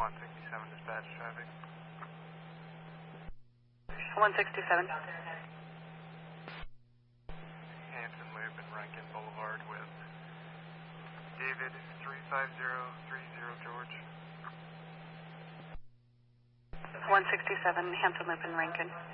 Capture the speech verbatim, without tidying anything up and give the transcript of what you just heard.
one sixty-seven dispatch traffic. one sixty-seven. Hampton Loop and Rankin Boulevard with David three five zero three zero George. one sixty-seven, Hampton Loop and Rankin.